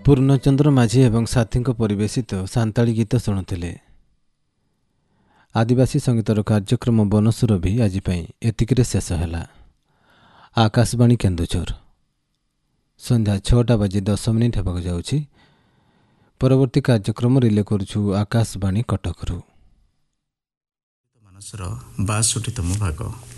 ପୂର୍ଣ୍ଣଚନ୍ଦ୍ର ମାଝୀ ଏବଂ ସାଥୀଙ୍କ ପରିବେଶିତ ସାନ୍ତାଳୀ ଗୀତ ଶୁଣୁଥିଲେ। ଆଦିବାସୀ ସଙ୍ଗୀତର କାର୍ଯ୍ୟକ୍ରମ ବନସୁରଭି ଆଜି ପାଇଁ ଏତିକିରେ ଶେଷ ହେଲା। ଆକାଶବାଣୀ କେନ୍ଦୁଝର ସନ୍ଧ୍ୟା 6:10 ହେବାକୁ ଯାଉଛି। ପରବର୍ତ୍ତୀ କାର୍ଯ୍ୟକ୍ରମ ରିଲେ କରୁଛୁ ଆକାଶବାଣୀ କଟକରୁ। ମାନସର 62ତମ ଭାଗ।